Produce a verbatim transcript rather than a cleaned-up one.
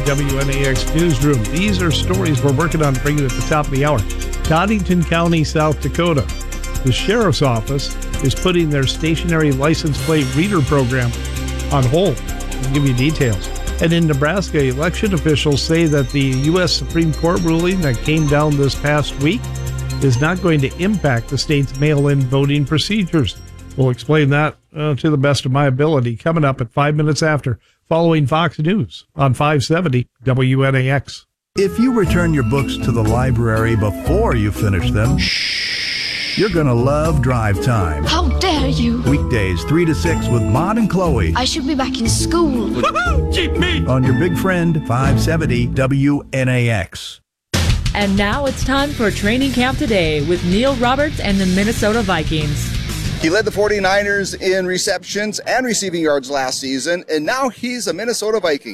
W N A X Newsroom. These are stories we're working on bringing at the top of the hour. Cottington County, South Dakota. The Sheriff's Office is putting their stationary license plate reader program on hold. I'll give you details. And in Nebraska, election officials say that the U S Supreme Court ruling that came down this past week is not going to impact the state's mail-in voting procedures. We'll explain that uh, to the best of my ability coming up at five minutes after, following Fox News on five seventy W N A X. If you return your books to the library before you finish them, you're going to love Drive Time. How dare you! Weekdays, three to six with Maud and Chloe. I should be back in school. Woohoo! Keep me! On your big friend, five seventy W N A X. And now it's time for Training Camp Today with Neil Roberts and the Minnesota Vikings. He led the 49ers in receptions and receiving yards last season, and now he's a Minnesota Viking.